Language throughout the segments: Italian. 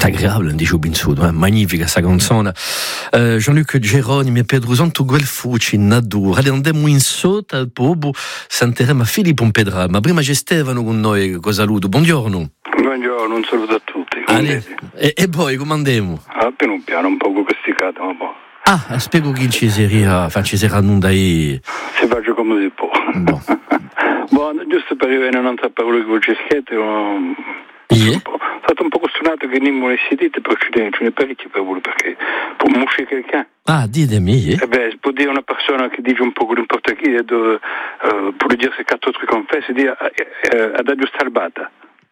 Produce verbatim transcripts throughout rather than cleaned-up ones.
È agreabile, dice Binsudo, eh? Magnifica questa canzone. Uh, Jean-Luc Geronimi e Pedro Santo Guelfucci in natura. Allora andiamo in sotto al pobo, sentiremo Filippo Pedra. Ma prima c'è Stefano con noi, cosa saluto. Buongiorno. Buongiorno, un saluto a tutti. E, e poi come andiamo? Ah, piano piano, un po' casticato, ma poi. Ah, spiego chi ci sarà, ci sarà non dai. Si faccia come si può. Bon. Buono, giusto per arrivare a un'altra parola che voi cercate, ho yeah. stato un po' costernato che non me ne dite, però ce ne parecchie parole, perché può muscire qualcuno. Ah, ditemi. Eh beh, può dire una persona che dice un po' che l'importa chi, uh, può dire se quattro altri confessi, dire uh, ad aggiustare bata.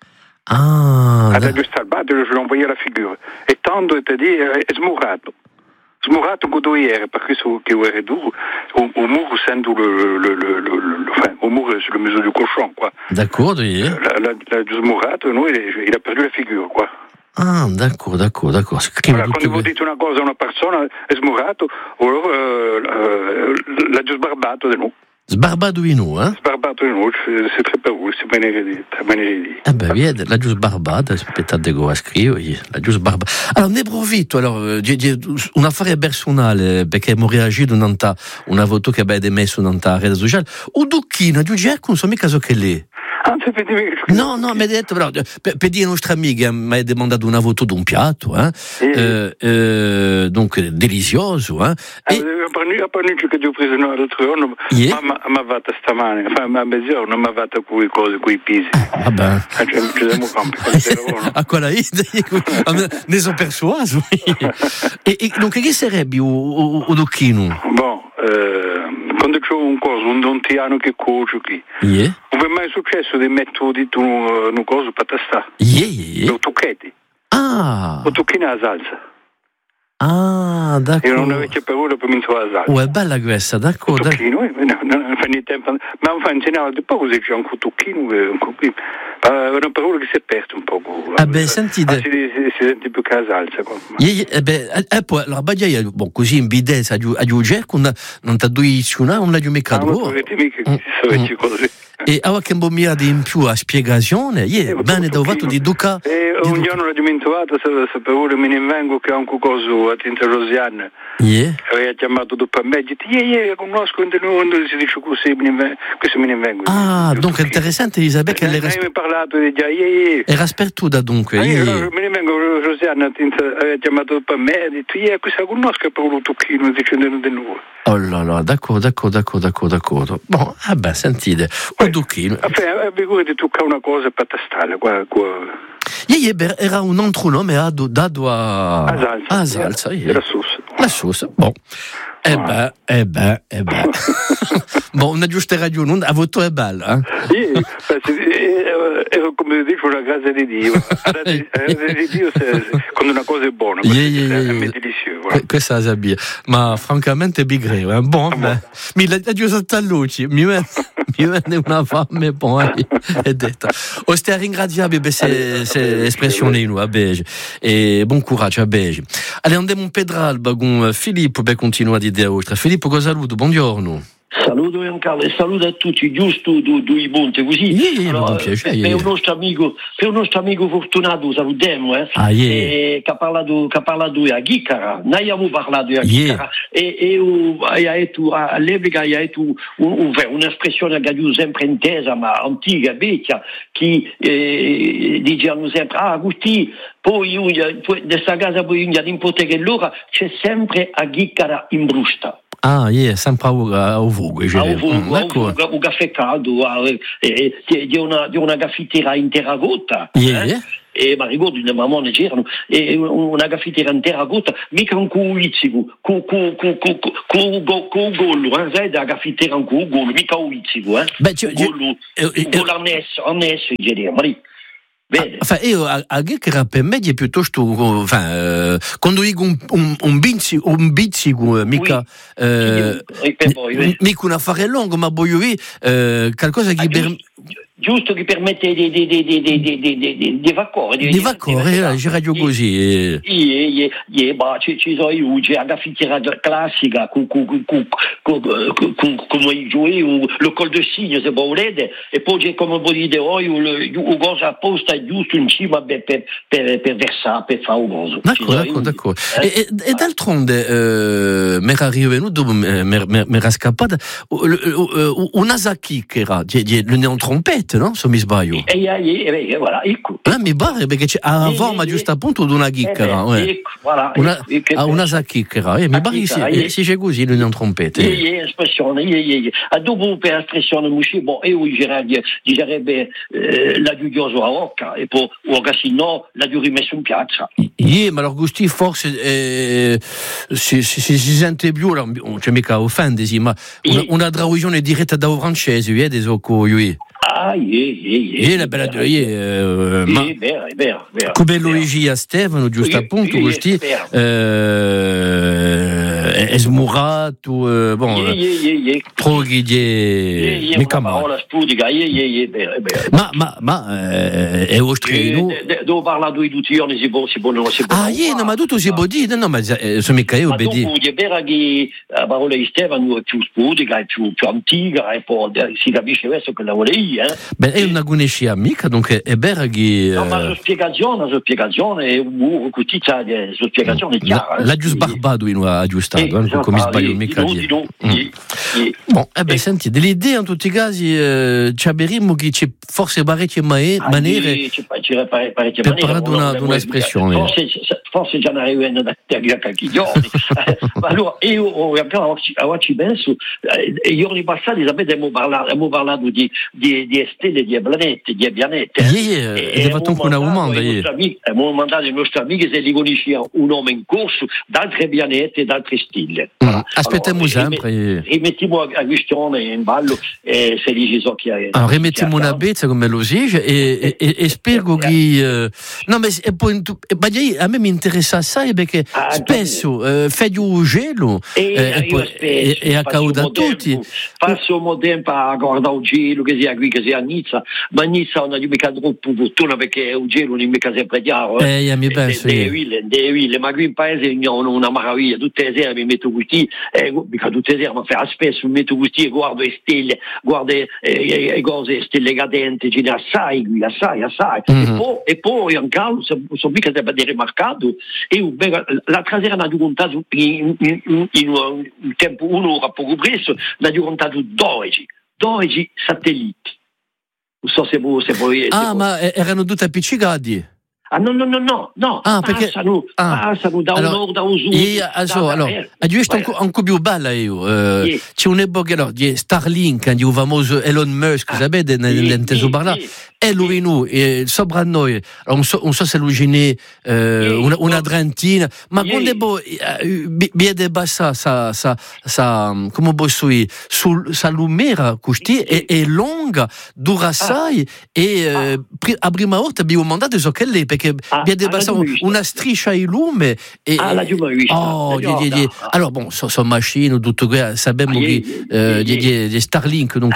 Ah, ad aggiustare bata, je l'envoyais la figura. E tanto, è dire, è smurato. Smurato con due ieri, perché so che era duro, au, au muro essendo le, le, le, le, le, enfin, au muro sur le museau du cochon, quoi. D'accordo, yeah. L'ha smurato, noi, il a perdu la figura, quoi. Ah, d'accordo, d'accordo, d'accordo. Allora, quando voi dite una cosa a una persona è smurato, allora uh, uh, l'ha già sbarbato di noi. Sbarbato di noi, eh? Sbarbato di noi, c'est très parole, c'est benedetto, benedetto. Eh beh, vedi, l'ha già sbarbata, aspettate che a scrivere, l'ha già sbarbata. Allora, ne approfitto, allora, un affare personale, perché abbiamo reagito a una foto che abbiamo messo nella rete sociale, o Ducchino, giù non so mica so che lì. No, no, mi ha detto, però, per, per dire ai nostri amici, mi ha demandato una foto di un piatto, eh? Eh, eh, donc, delizioso, eh? E... Io parlo che ho preso l'altro giorno, yeah. ma mi ha fatto stamane, a mezz'ora, mi ha fatto quelle cose, quei pisi. Ah, vabbè. Ci siamo campi, a quella idea, ne sono persuaso. e, e dunque, che sarebbe un Ducchino? Boh, eh, quando c'è un coso, un dontiano che cuocio qui. Yeah. Non è mai successo di mettere un coso per tastare? Yeah, yeah. Lo tocchetti. Ah. O tocchino alla salsa. Ah, d'accordo. Io non avevo paura per mettere la salsa. Oh, è bella questa, d'accordo. Tocchino, eh, no, non fa niente tempo. Ma non fa insegnare un po' così c'è anche un tocchino, un po' è una parola che si è persa un po'. Eh beh, sentite. Ah, si, si, si sente più che la salsa. Yeah, eh beh, e poi, allora, baggiaia, bon, così in bidezza, a giugerco, non ti adduisci, non l'hai mica due. Non avete mica che si sono così. E a che un mirate in più a spiegazione, yeah, bene, da fatto di Duca. E un giorno l'ho dimenticato, sapevo me ne vengo che ho un coso a Tinta Rosiana. Yeah. Aveva chiamato dopo a me e detto, yeah, yeah, conosco in mondo, si dice così, questo me ne vengo. Ah, dunque interessante, Elisabetta, che l'era... Mi ha parlato di già, yeah, yeah. Era spertuta dunque, ah, yeah. Io, me ne vengo, Rosiana aveva chiamato dopo a me e ha detto, yeah, questa conosco, è proprio un tocchino, dicendo di nuovo. Oh là là, d'accordo, d'accordo, d'accordo, d'accordo, d'accordo. Bon, vabbè, sentite, un Ducchino. Figurati tu che una cosa per tastare, qua, qua. Yeah, yeah, era un altro nome dato a... A salsa. A salsa, yeah. La sauce. La sauce, bon. Eh beh, eh beh, eh beh. Bon, una giusta ragione, la voto è bella, eh? Era come dico una grazia di Dio. La grazia di Dio quando una cosa è buona, yeah, yeah, yeah, è yeah. delizioso. Que- questa la sabbia, ma francamente bigreo, eh? Bon, ah, beh. Mi la giusta a luci, mi viene, mi viene una fame, poi è detta. O stia ringraziabile per queste espressioni, a Beige. E buon coraggio a Beige. Allora, andiamo un pedralba con Filippo per continuare di dire oltre. Filippo, cosa saluto? Buongiorno. Saluto Giancarlo e saluto a tutti, giusto due monte così. Yeah, allora, piacere, per, yeah. un nostro amico, per un nostro amico fortunato salutiamo, eh, ah, yeah. e, che ha parlato, che ha parlato a Ghiccara, noi abbiamo parlato a Ghiccara, yeah. e, e uh, all'epoca ha detto un, un, un'espressione che io sempre intesa, ma antica, vecchia, che eh, dicevano sempre, ah, Gusti, poi io, in questa casa poi io l'importe che l'ora c'è sempre a Ghiccara in brusta. Ah, yeah, sempre a ovunque. A ovunque, un caffè caldo, di una, di una caffettiera in terracotta. Yeah. Eh? E ma ricordo le mammone c'erano e una caffettiera in terracotta, mica un cuizzico, con un gollo, sai, da caffettiera con un gollo, mica un cuizzico, eh? Beh, cioè, gollo, un gollo annesso, annesso, dicevo, ma lì. Bene. Enfin, io a, a Ghiccara per me è piuttosto enfin, eh, quando dico un, un, un bizzico, un bizzico mica oui. eh, mi, mica un affare lungo, ma voglio dire eh, qualcosa che per... giusto che permette di di di di di di di di di vacore di vacore c'è radio così e e bah ci ci sono io c'è la fittiera classica con con con con come i giochi lo col de signe se volete e poi c'è come un po' di oi o cosa apposta giusto in cima per per per per versare per fare un coso d'accordo d'accordo e e d'altronde mi era arrivato mi era scappata una chiacchiera di un trompette, no? Se mi sbaglio. E, e, e voilà, ecco. Ah, mi pare perché c'è avevamo ma giusto appunto una chiacchiera, eh, ecco, voilà, una ecco, a una chiacchiera, e mi pare sì, si c'è così un trompette. E espressione, e a dopo per espressione musci, bon, e io direbbe direbbe la giudioso a occa e poi o no la giù rimesso in piazza. Ie, ma allora Gusti forse eh, si, si, si, si sente più, non c'è mica offendesi, ma una, una traduzione diretta da francese, vedi, so lui. Ah, ie, ie, ie. E la bella de ie, eh, ma è vero, è vero, è vero. Come Luigi a Stefano, giusto appunto, Gusti, eh, è smurato, eh, bon, proghi di mica male. Ma, ma, ma, eh, è ostrino. Devo parlare due giorni, si può, si può, si può. Ah, ie, no, ma tutto si può dire, no, ma sono mica io, vedi. Ma dopo, è vero che la parola di Stefano è più spudica, è più antica, e poi si capisce questo che la vuole io. Eh? Beh, è una conoscia mica, dunque è vero che... No, ma la spiegazione, la spiegazione, uh, così c'è la spiegazione chiara. L'ha giusto barbato in ha aggiustato, eh, come sbaglio mica di... Bon, eh beh, senti, delle idee in tutti i casi, eh, ci avremmo che c'è forse parecchie maniere per parlare di una, una espressione. Forse, forse già ne arrivano da qualche giorno. Ma allora, io a ci penso, i giorni passati, sapete, abbiamo parlato, abbiamo parlato di, di, di stelle, di pianeti, di pianete. Yeah, e abbiamo fatto una domanda. Abbiamo mandato ai nostri amici se li conoscevano un uomo in corso, da altri pianeti e da altre stelle. Mm. Aspettiamo allora, sempre. Rimettiamo la questione in ballo e se li ci so chi è. Allora, rimettiamo una bezza come lo dice e, e, e spero che... Uh, no, ma e poi, a me mi interessa assai perché ah, spesso uh, fai un gelo e, eh, e, poi, e, e accauda tutti. Passo un tempo a guardare un gelo che sia qui, che sia a Nizza, ma a Nizza non è mica troppo fortuna perché un gelo non è mica sempre chiaro. Eh, eh mi penso. Delle ville, delle ville, ma qui in paese hanno una maraviglia, tutte le sere mi metto così, eh, mica tutte le sere, ma fa spesso mi metto così e guardo le stelle, guardo le eh, cose, stelle cadenti, ce ne assai qui, assai, assai. Mm-hmm. E poi, e poi in causa, sono mica sempre rimarcato, e l'altra sera hanno contato in, in, in, in un tempo, un'ora poco presto, hanno contato dodici, dodici satelliti. Non so se voi... Se voi ah, se ma voi. Erano tutti appiccicati? Ah, no, no, no, no, no. Ah, perché... Passano, ah. passano da allora, un nord a un sud. E, also, allora, a io sto un po' più bella io. Uh, yeah. C'è un'epoca, allora, di Starlink, di un famoso Elon Musk, ah. sapete, nell'inteso parlare. E lui, noi, e sopra noi, non so, non so se lui gene uh, una, una trentina, ma yeah. quando è bo, viene bassa, sa, sa, sa, come posso dire, sul, sa lumera, così, è, è lunga, dura assai, ah. e uh, ah. a prima volta abbiamo mandato so che lei, perché ah. viene bassa una striscia di lume, e, ah, la vista. Oh, die, die, die. Allora, bon, sono so macchine, tutto questo, sappiamo che di Starlink, donc,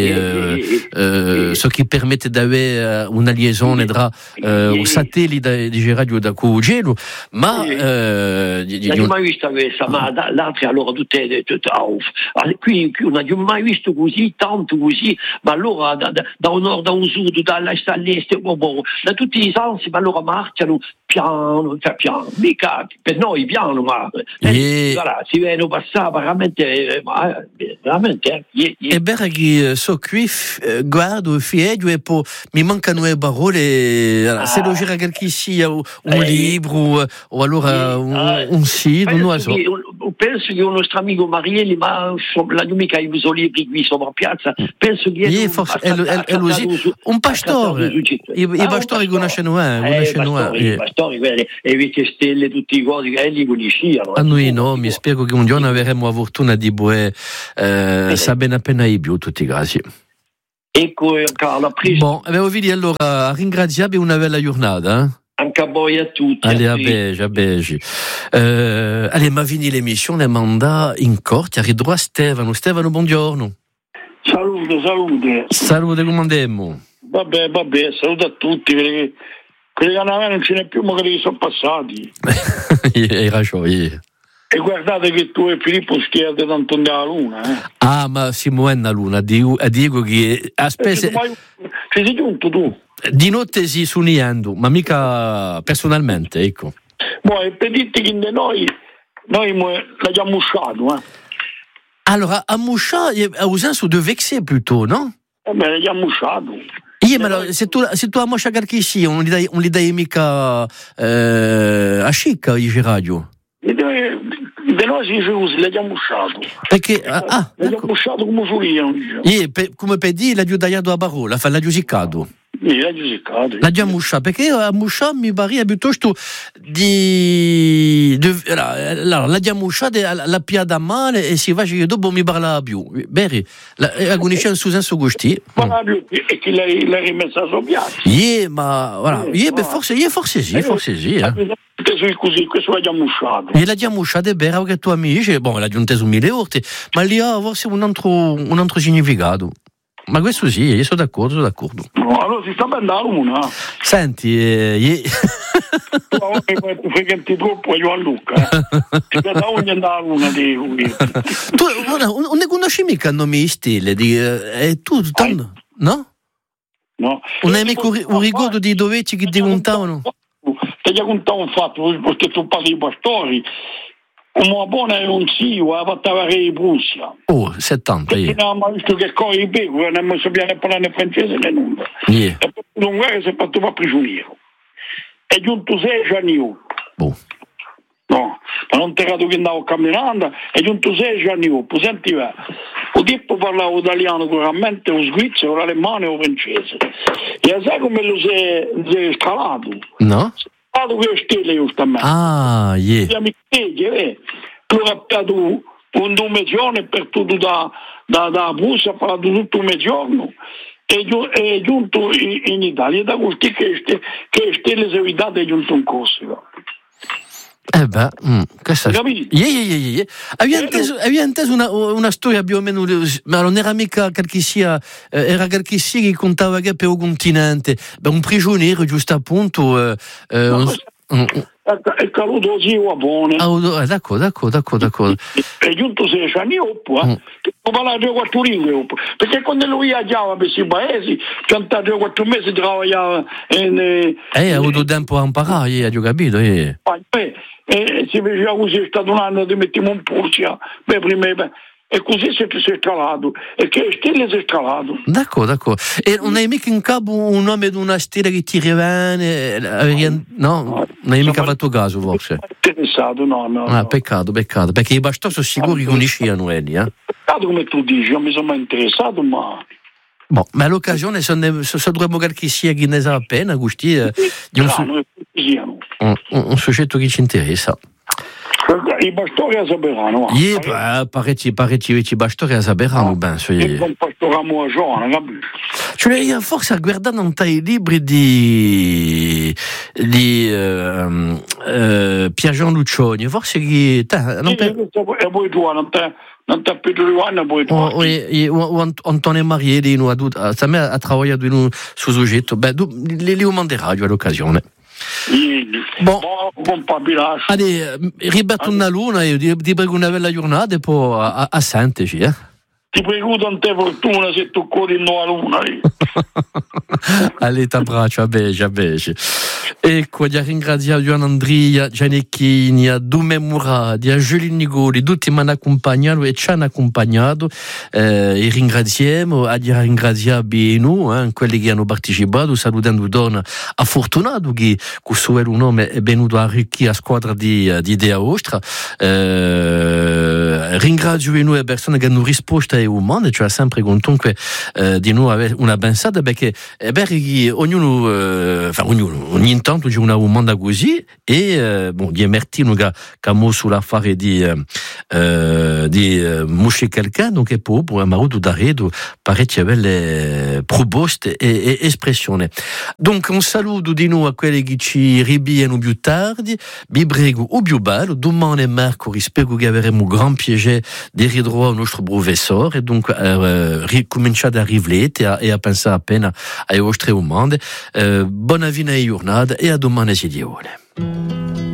ce qui permette d'avoir una liaison tra un satellite di radio da Cugelo, ma non ho mai visto questa, ma l'altra allora tutte qui non ho mai visto così tanto così, ma allora da, da un nord a un sud, dall'est all'est, da tutti i sensi, ma allora marciano piano, cioè piano, mica per noi piano, ma eh, voilà, si vedono passare veramente, veramente. Eh, e beh, che so qui guardo figlio e poi mi mancano le parole, ah, se lo gira qualche sia un eh, libro o allora eh, un, un sito, non so. Penso che un nostro amico Marielli, ma la domenica i suoi libri qui sopra piazza, penso che è forse è un pastore, i pastori conoscono i pastori, e vecchie stelle, tutti i cosi che li conosciano. A noi no, mi spiego che un giorno avremo la fortuna di boe sapere appena i più tutti i casi. Ecco, Carlo, bon, avevo vedi allora ringraziabile una bella giornata, eh? Anche a voi a tutti. Allez, a bege, a bege. Uh, allez, ma fini l'emissione, manda in corte, arrivo a Stefano. Stefano, buongiorno. Salute, salute. Salute, come andiamo? vabbè, vabbè, saluto a tutti, quelli che non ce n'è più, ma quelli che sono passati. Hai ragione. E guardate che tu e Filippo schierte tanto nella luna, eh. Ah, ma si muove nella luna, dico, dico che a spese... Ci sei giunto tu? Di notte si suniendo, ma mica personalmente, ecco. Boh, e per dirti che noi, noi l'abbiamo usciato, eh. Allora, a moucher, a usato de vexer plutôt, no? Eh beh, l'abbiamo usciato. Io, ma allora, se tu, se tu a moscia qualche sì, non gli dai, non gli dai mica eh, a chic, dice radio. De noi si usa, l'abbiamo usciato. Perché, ah, ah l'abbiamo usciato come Giulia, diciamo. Io, per, come per dire, l'ho dato a parola, fa l'ha giusicato. Sì, l'ha giusicato. L'abbiamo usciato, perché a moucher mi pare piuttosto di... di allora, l'abbiamo usciato la piada male e si va che dopo mi parla più. Bene, la conoscenza su senso gusti. Parla più e che l'hai, l'hai rimessa a suo piatto. Io, ma, voilà, io, forse, io forse sì, forse sì, eh. Così, questo l'abbiamo usciato. E l'abbiamo usciato è vero che tu amici, bon, l'ha giunto su mille volte, ma lì ha forse un altro, un altro significato. Ma questo sì, io sono d'accordo, sono d'accordo. No, allora si sta bene la luna. Senti, eh, io... tu frequenti troppo io a Luca. Ti da ogni andare la luna di lui. Tu non ne conosci mica il nome stile di eh, tu tanto, no? No. Non hai mica un ricordo di dove ci che ti contavano? Ti ho contato un fatto, perché tu parli di pastori. Come buona è un zio, ha fatto avere in Prussia. Oh, settanta, io. Non abbiamo visto che corre i becco, non sappiamo parlare francese né nulla. Yeah. E poi non guarda si è fatto fare prigioniero. È giunto sei anni dopo. Oh. No, ma non ti rato che andavo camminando, è giunto sei anni dopo. Senti, va, o tempo parlavo italiano coralmente, o svizzero, l'alemano e o francese. E sai come lo si è scalato? No? Scalato con le stelle, giustamente. Ah, yeah. Gli amici, eh, tu hai fatto un mezzogiorno per tutto da, da, da Prussia, ha fatto tutto un mezzogiorno. È, giu- è giunto in, in Italia, da così che, che stelle servitate è giunto in Corsica. Eh beh, mm, questa Capito? Yeah, yeah, yeah, yeah. Avevi inteso, avevi inteso una, una storia più o meno, ma non era mica qualche sia, eh, era qualche sia che contava che per un continente, beh, un prigioniero giusto appunto. Eh, eh, No, un, un, è caduto così a buone. ah, eh, d'accordo, d'accordo, d'accordo, d'accordo. È giunto sei anni dopo, eh. Mm. Ho parlato quattro lingue dopo. Perché quando lui viaggiava per questi paesi, piantato quattro mesi lavorava in... Eh, eh ha avuto tempo a imparare, eh, ho capito, eh. Eh, eh, si faceva così, è stato un anno, ti mettiamo in Prussia, beh, prima, beh. E così si è scalato, e che stelle si è scalato. D'accordo, d'accordo. E non hai mica in capo un nome di una stella che ti rimane? No? Non hai mica fatto caso, forse? Interessato, no, no. Ah, no. Peccato, peccato, perché i bastardi sono sicuri che conoscevano quelli, eh? Peccato come tu dici, non mi sono mai interessato, ma... Bon, ma all'occasione, se, ne, se, se dovremmo che sia chi ne sa appena, gusti, eh, di un, no, un, un, un soggetto che ci interessa. I pastori a saperanno. Ie, parecchi, parecchi, parecchi pastori a saperanno, ben, so io. Non pastoriamo a giorno, capisci? Cioè, io forse a guardare un tai libri di di uh, uh, Pierre-Jean Lucioni, forse che non te e poi tu non te non te più di anni poi tu. Oh, e o Antonio Marielli no ha sta me ha lavorato in su soggetto, beh, li li manderà all'occasione. Bon, buon papilaggio. Allez, ribatto una luna e ti prego una bella giornata e poi a, a sentirci, eh? Ti prego tante fortuna se tu corri in nuova luna. Allez, t'abbraccio, a beijo, a beijo. Ecco, di ringraziare Gian Andria, Gianecchini, a Dume Muradi, a Giulio Nigoli, tutti mi hanno accompagnato e ci hanno accompagnato. Eh, e ringraziamo, a dire ringraziare bene eh, quelli che hanno partecipato, salutando Donna a Fortunato, che con suo nome è venuto a arricchire la squadra di, di Idea Ostra. Eh, ringrazio le persone che hanno risposto ai umani, cioè sempre comunque eh, di noi avere una pensata, perché è vero che ognuno, eh, enfin, ognuno, ogni ogni tanto c'è una umanda così e eh, bon, di Mertino che camo sull'affare di eh, di eh, musce quelqu'un donc è proprio un maruto d'arredo parecchie belle proposte e, e espressioni. Donc un saluto di noi a quelli che ci ribiano più tardi, vi prego o più bello, domani e mercoledì spero che avremo gran piacere di ritrovare il nostro professore e donc eh, ricominciate a riflettere e a, e a pensare appena ai vostri domande. Eh, buona fine di giornata e a domani se Dio vuole.